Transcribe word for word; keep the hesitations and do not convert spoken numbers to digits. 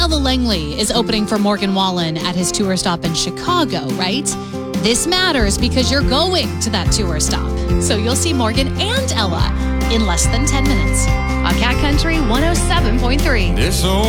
Ella Langley is opening for Morgan Wallen at his tour stop in Chicago, right? This matters because you're going to that tour stop. So you'll see Morgan and Ella in less than ten minutes on Cat Country one oh seven point three. This old